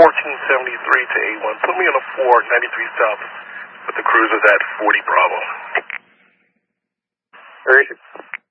1473 to A1. Put me on a 493 south with the cruisers at 40 Bravo. Where is it?